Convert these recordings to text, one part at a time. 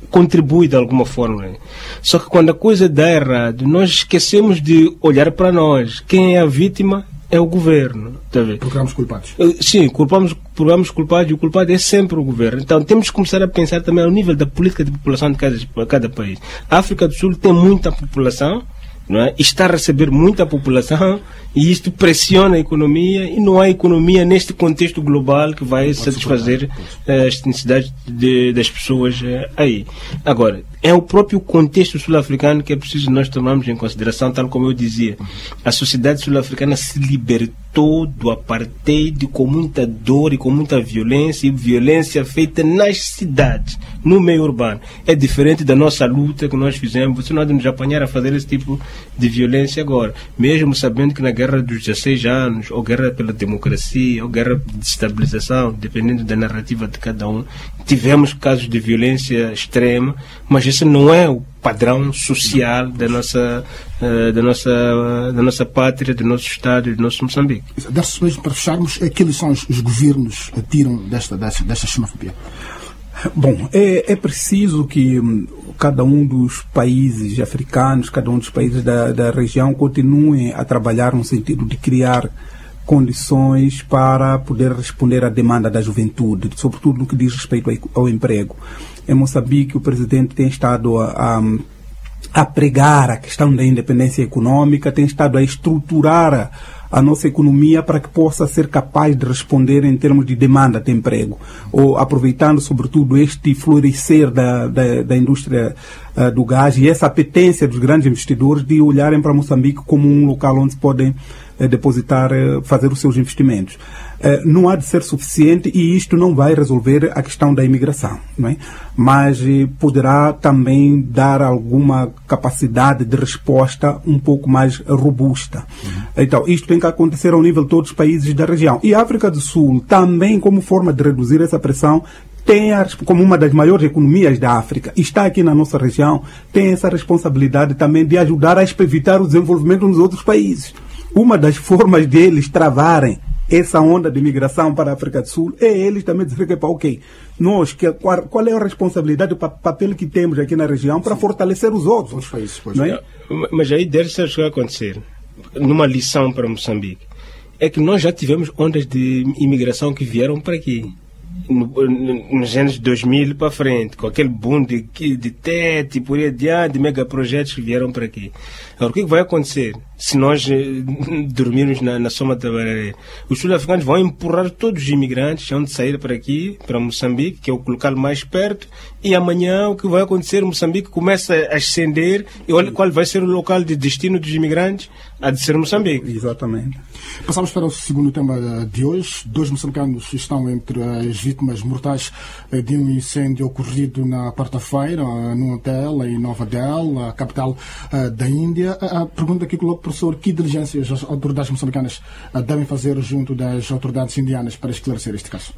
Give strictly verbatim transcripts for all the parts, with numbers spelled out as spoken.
contribui de alguma forma. Só que quando a coisa dá errado, nós esquecemos de olhar para nós. Quem é a vítima é o governo. Tá vendo? Procuramos culpados. Sim, culpamos, procuramos culpados e o culpado é sempre o governo. Então temos que começar a pensar também ao nível da política de população de cada, cada país. A África do Sul tem muita população, não é? Está a receber muita população e isto pressiona a economia e não há economia neste contexto global que vai satisfazer uh, as necessidades de, das pessoas uh, aí. Agora, é o próprio contexto sul-africano que é preciso nós tomarmos em consideração, tal como eu dizia. A sociedade sul-africana se libertou do apartheid com muita dor e com muita violência, e violência feita nas cidades, no meio urbano. É diferente da nossa luta que nós fizemos. Você não há de nos apanhar a fazer esse tipo de violência agora, mesmo sabendo que na guerra dos dezesseis anos, ou guerra pela democracia, ou guerra de estabilização, dependendo da narrativa de cada um, tivemos casos de violência extrema, mas esse não é o padrão social da nossa, uh, da nossa, uh, da nossa pátria, do nosso Estado e do nosso Moçambique. Dessa vez, para fecharmos, que lições os governos tiram desta, desta, desta xenofobia? Bom, é, é preciso que hum, cada um dos países africanos, cada um dos países da, da região continuem a trabalhar no sentido de criar condições para poder responder à demanda da juventude, sobretudo no que diz respeito ao, ao emprego. Em Moçambique, o presidente tem estado a, a, a pregar a questão da independência econômica, tem estado a estruturar a, a nossa economia para que possa ser capaz de responder em termos de demanda de emprego, ou aproveitando sobretudo este florescer da, da, da indústria uh, do gás e essa apetência dos grandes investidores de olharem para Moçambique como um local onde se podem uh, depositar, uh, fazer os seus investimentos. Uh, não há de ser suficiente e isto não vai resolver a questão da imigração, não é? Mas uh, poderá também dar alguma capacidade de resposta um pouco mais robusta. Uhum. Então, isto tem que acontecer ao nível de todos os países da região. E a África do Sul, também como forma de reduzir essa pressão, tem a, como uma das maiores economias da África, está aqui na nossa região, tem essa responsabilidade também de ajudar a evitar o desenvolvimento nos outros países. Uma das formas deles travarem essa onda de migração para a África do Sul é eles também dizer que, ok, nós, que, qual, qual é a responsabilidade, o papel que temos aqui na região para fortalecer os outros. Os países, pois não é? Mas aí deve ser o que vai acontecer, numa lição para Moçambique, é que nós já tivemos ondas de imigração que vieram para aqui. No, no, nos anos dois mil para frente, com aquele boom de, de T E T e por aí adiante, de megaprojetos que vieram para aqui. Agora, o que vai acontecer se nós eh, dormirmos na, na soma da barreira? Os sul-africanos vão empurrar todos os imigrantes, vão de sair para aqui, para Moçambique, que é o local mais perto, e amanhã o que vai acontecer? Moçambique começa a ascender, e olha qual vai ser o local de destino dos imigrantes, há de ser Moçambique. Exatamente. Passamos para o segundo tema de hoje. Dois moçambicanos estão entre as vítimas mortais de um incêndio ocorrido na quarta-feira num hotel em Nova Delhi, a capital da Índia. A pergunta que coloco, professor, que diligências as autoridades moçambicanas devem fazer junto das autoridades indianas para esclarecer este caso?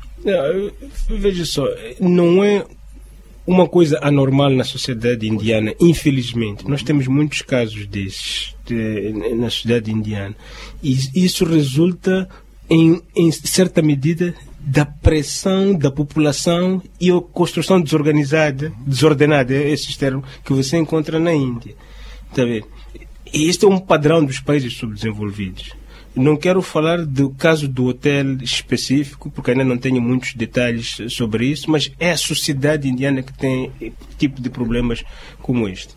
Não, veja só, não é uma coisa anormal na sociedade indiana, infelizmente. Nós temos muitos casos desses de, na sociedade indiana. E isso resulta, em, em certa medida, da pressão da população e a construção desorganizada, desordenada, é esse termo que você encontra na Índia. Está vendo? E este é um padrão dos países subdesenvolvidos. Não quero falar do caso do hotel específico, porque ainda não tenho muitos detalhes sobre isso, mas é a sociedade indiana que tem tipo de problemas como este.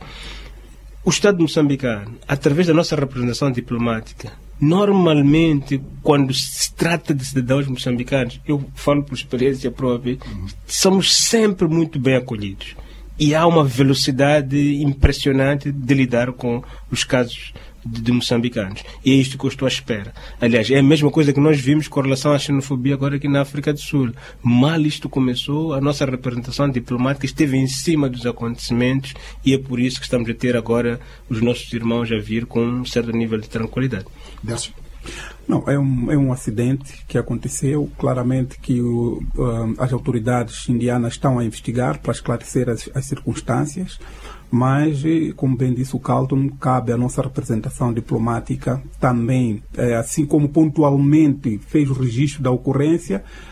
O Estado moçambicano, através da nossa representação diplomática, normalmente, quando se trata de cidadãos moçambicanos, eu falo por experiência própria, somos sempre muito bem acolhidos. E há uma velocidade impressionante de lidar com os casos de, de moçambicanos. E é isto que eu estou à espera. Aliás, é a mesma coisa que nós vimos com relação à xenofobia agora aqui na África do Sul. Mal isto começou, a nossa representação diplomática esteve em cima dos acontecimentos e é por isso que estamos a ter agora os nossos irmãos a vir com um certo nível de tranquilidade. Décio. Não, é um, é um acidente que aconteceu, claramente que o, uh, as autoridades indianas estão a investigar para esclarecer as, as circunstâncias, mas, como bem disse o Carlton, cabe à nossa representação diplomática também, eh, assim como pontualmente fez o registro da ocorrência,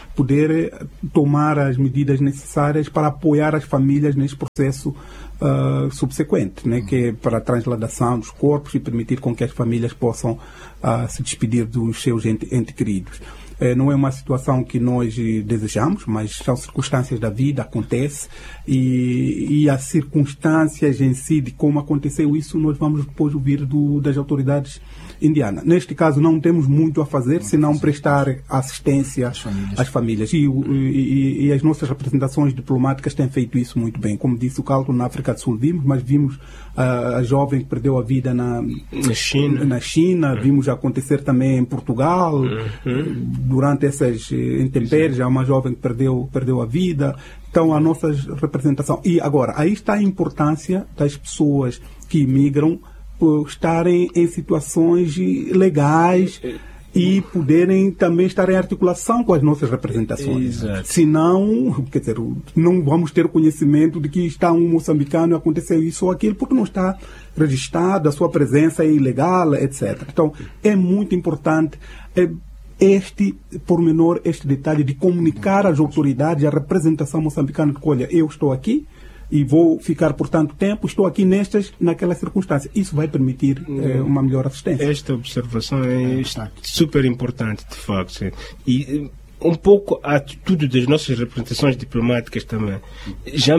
poder tomar as medidas necessárias para apoiar as famílias nesse processo uh, subsequente, né, que é para a transladação dos corpos e permitir com que as famílias possam uh, se despedir dos seus entes ente queridos. Eh, não é uma situação que nós desejamos, mas são circunstâncias da vida, acontece, e, e as circunstâncias em si de como aconteceu isso, nós vamos depois ouvir do, das autoridades indianas. Neste caso, não temos muito a fazer, senão prestar assistência às famílias, às famílias. E, e, e as nossas representações diplomáticas têm feito isso muito bem. Como disse o Carlton, na África do Sul vimos, mas vimos uh, a jovem que perdeu a vida na, na China, na China uhum. vimos acontecer também em Portugal, uhum. durante essas intempéries, há uma jovem que perdeu, perdeu a vida. Então, a nossa representação. E agora, aí está a importância das pessoas que imigram por estarem em situações legais e poderem também estar em articulação com as nossas representações. Exato. Senão, quer dizer, não vamos ter conhecimento de que está um moçambicano e aconteceu isso ou aquilo, porque não está registrado, a sua presença é ilegal, etcétera. Então, é muito importante é, este pormenor, este detalhe de comunicar às autoridades, à representação moçambicana, que, olha, eu estou aqui e vou ficar por tanto tempo, estou aqui nestas, naquelas circunstâncias. Isso vai permitir eh, uma melhor assistência. Esta observação é, é super importante, de facto. E um pouco a atitude das nossas representações diplomáticas também já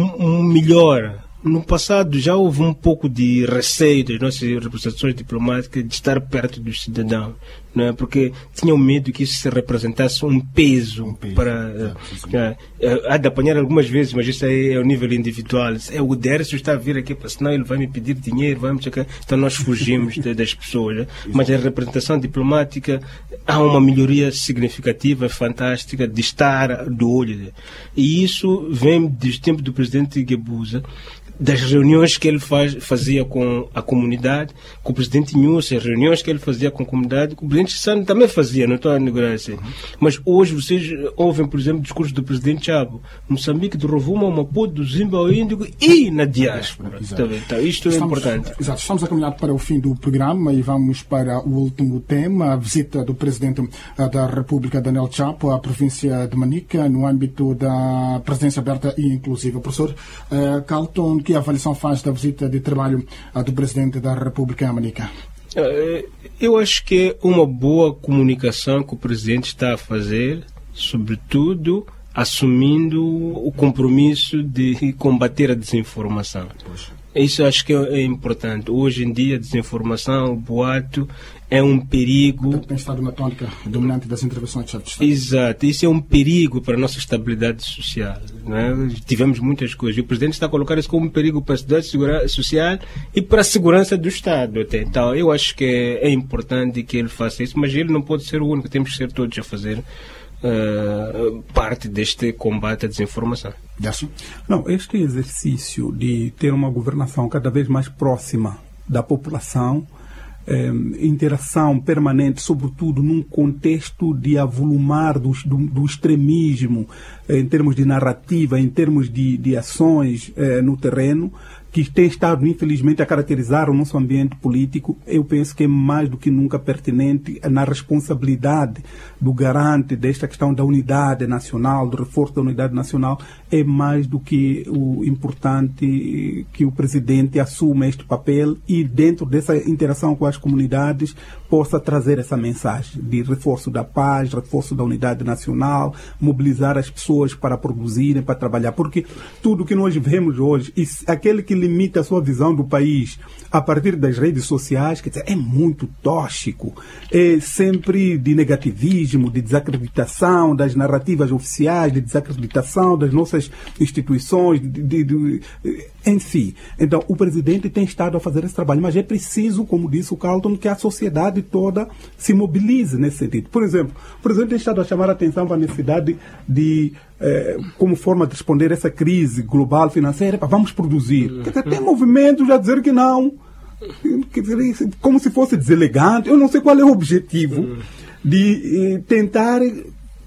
melhora. No passado já houve um pouco de receio das nossas representações diplomáticas de estar perto dos cidadãos, não é? Porque tinham medo que isso se representasse um peso, um peso para... É, é, há de apanhar algumas vezes, mas isso aí é o nível individual. É, o Dércio está a vir aqui, senão ele vai me pedir dinheiro, vai me checar. Então nós fugimos de, das pessoas. Né? Mas a representação diplomática há uma melhoria significativa, fantástica, de estar do olho. Né? E isso vem desde o tempo do presidente Guebuza, das reuniões que ele faz, fazia com a comunidade, com o presidente Nhusse, as reuniões que ele fazia com a comunidade, com o presidente Sano também fazia, não estou a negar assim. Uhum. Mas hoje vocês ouvem, por exemplo, o discurso do presidente Chabo, Moçambique, do Rovuma, Maputo, do Zimbabue Índico e na diáspora. Então, então, isto estamos, é importante. Exato. Estamos a caminhar para o fim do programa e vamos para o último tema, a visita do presidente da República, Daniel Chapo, à província de Manica, no âmbito da presidência aberta e inclusiva. Professor uh, Carlton, que avaliação faz da visita de trabalho uh, do presidente da República a Manica? Eu acho que é uma boa comunicação que o presidente está a fazer, sobretudo assumindo o compromisso de combater a desinformação. Poxa. Isso eu acho que é importante. Hoje em dia, a desinformação, o boato, é um perigo. Tem estado na tônica dominante das intervenções de chefe de Estado. Exato. Isso é um perigo para a nossa estabilidade social. Não é? Tivemos muitas coisas. E o presidente está a colocar isso como um perigo para a estabilidade social e para a segurança do Estado. Até. Então, eu acho que é, é importante que ele faça isso, mas ele não pode ser o único. Temos que ser todos a fazer Uh, parte deste combate à desinformação. Não, este exercício de ter uma governação cada vez mais próxima da população, eh, interação permanente, sobretudo num contexto de avolumar do, do, do extremismo, eh, em termos de narrativa, em termos de, de ações eh, no terreno, que tem estado, infelizmente, a caracterizar o nosso ambiente político, eu penso que é mais do que nunca pertinente na responsabilidade do garante desta questão da unidade nacional, do reforço da unidade nacional, é mais do que o importante que o presidente assuma este papel e, dentro dessa interação com as comunidades, possa trazer essa mensagem de reforço da paz, reforço da unidade nacional, mobilizar as pessoas para produzirem, para trabalhar. Porque tudo que nós vemos hoje, e aquele que limita a sua visão do país a partir das redes sociais, quer dizer, é muito tóxico, é sempre de negativismo, de desacreditação das narrativas oficiais, de desacreditação das nossas instituições, de, de, de, em si. Então, o presidente tem estado a fazer esse trabalho, mas é preciso, como disse o Carlton, que a sociedade toda se mobilize nesse sentido. Por exemplo, o presidente tem estado a chamar a atenção para a necessidade de, eh, como forma de responder a essa crise global financeira, para vamos produzir. Quer dizer, tem movimentos a dizer que não, quer dizer, como se fosse deselegante. Eu não sei qual é o objetivo de eh, tentar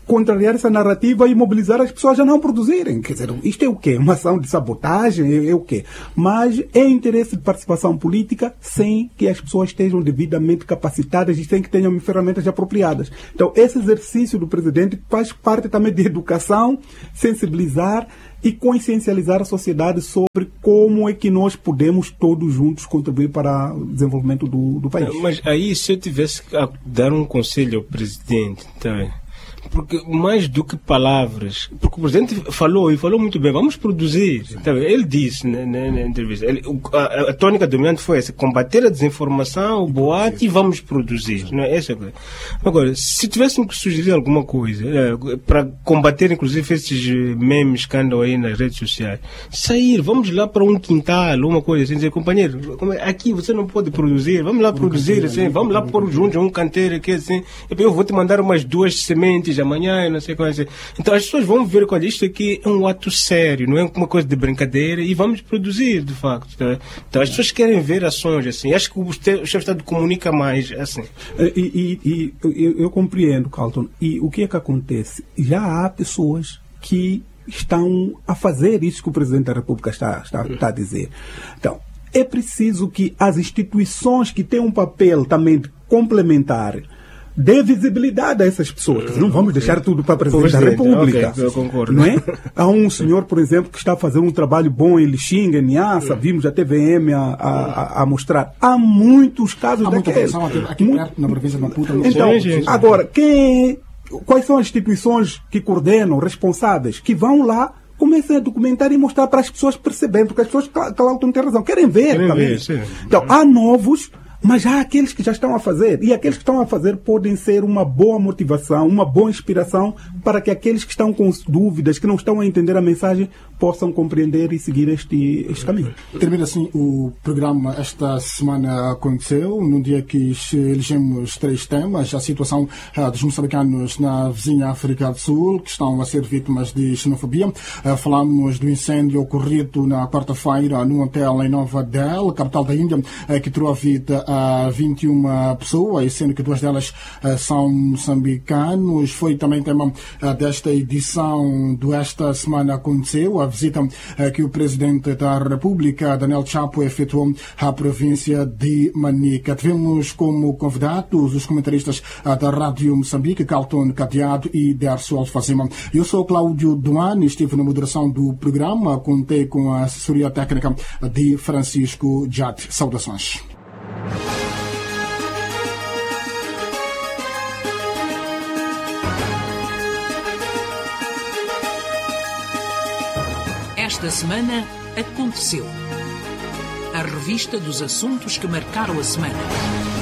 contrariar essa narrativa e mobilizar as pessoas a não produzirem. Quer dizer, isto é o quê? Uma ação de sabotagem? É, é o quê? Mas é interesse de participação política sem que as pessoas estejam devidamente capacitadas e sem que tenham ferramentas apropriadas. Então, esse exercício do presidente faz parte também de educação, sensibilizar e consciencializar a sociedade sobre como é que nós podemos todos juntos contribuir para o desenvolvimento do, do país. Mas aí, se eu tivesse que dar um conselho ao presidente, tá? Porque mais do que palavras, porque o presidente falou e falou muito bem, vamos produzir. Tá? Ele disse na, na, na entrevista, ele, a, a tônica dominante foi essa: combater a desinformação, o boate, e vamos produzir. Não é essa coisa. Agora, se tivéssemos que sugerir alguma coisa é, para combater, inclusive, esses memes que andam aí nas redes sociais, sair, vamos lá para um quintal, uma coisa assim, dizer, companheiro, aqui você não pode produzir, vamos lá produzir, assim, vamos lá pôr juntos um canteiro aqui, assim, eu vou te mandar umas duas sementes amanhã, e não sei como é. Então as pessoas vão ver que olha, isto aqui é um ato sério, não é uma coisa de brincadeira, e vamos produzir, de facto. Tá? Então as pessoas querem ver ações assim. Acho que o chefe de Estado comunica mais assim. E, e, e eu, eu compreendo, Carlton. E o que é que acontece? Já há pessoas que estão a fazer isso que o Presidente da República está, está, está a dizer. Então, é preciso que as instituições que têm um papel também complementar dê visibilidade a essas pessoas. Não vamos deixar tudo para o Presidente da República. Okay, eu concordo. Não é? Há um senhor, por exemplo, que está fazendo um trabalho bom em Lixinga, em Niassa, vimos a T V M a, a, a mostrar. Há muitos casos Há muita daqueles. atenção aqui, aqui perto, na província de Maputo. Então, Sim, sim, sim. agora, quem, quais são as instituições que coordenam, responsáveis, que vão lá, comecem a documentar e mostrar para as pessoas perceberem, porque as pessoas, claro, não têm razão, querem ver. Querem também. ver, sim. Então, há novos, mas há aqueles que já estão a fazer. E aqueles que estão a fazer podem ser uma boa motivação, uma boa inspiração para que aqueles que estão com dúvidas, que não estão a entender a mensagem, possam compreender e seguir este, este caminho. Termina assim o programa. Esta semana aconteceu, num dia que elegemos três temas: a situação uh, dos moçambicanos na vizinha África do Sul, que estão a ser vítimas de xenofobia. Uh, falamos do incêndio ocorrido na quarta-feira num hotel em Nova Delhi, capital da Índia, uh, que tirou a vida a vinte e uma pessoas, sendo que duas delas uh, são moçambicanos. Foi também tema uh, desta edição do Esta Semana Aconteceu, a visita uh, que o Presidente da República, Daniel Chapo, efetuou à província de Manica. Tivemos como convidados os comentaristas uh, da Rádio Moçambique, Carlton Cadeado e Derso Alfazema. Eu sou Cláudio Duane, estive na moderação do programa, contei com a assessoria técnica de Francisco Jade. Saudações. Esta semana aconteceu. A revista dos assuntos que marcaram a semana.